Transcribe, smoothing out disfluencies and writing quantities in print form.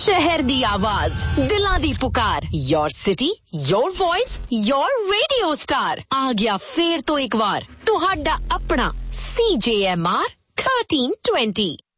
शहर दी आवाज, दिलां दी पुकार, your city, your voice, your radio star. आ गया फेर तो एक बार तुहाडा अपना CJMR 1320।